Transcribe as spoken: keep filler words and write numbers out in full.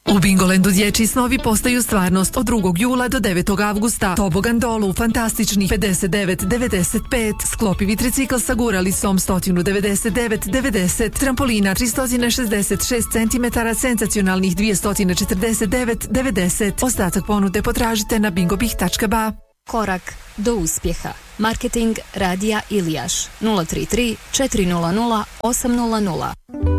U Bingolandu dječji snovi postaju stvarnost od drugog jula do devetog avgusta. Tobogan dolu, fantastičnih pedeset devet devedeset pet. Sklopi vitricikl sa guralisom sto devedeset devet devedeset. Trampolina tristo šezdeset šest centimetara, senzacionalnih dvjesto četrdeset devet devedeset. Ostatak ponude potražite na bingobih tačka ba. Korak do uspjeha. Marketing Radija Ilijaš nula tri tri četiri nula nula osam nula nula.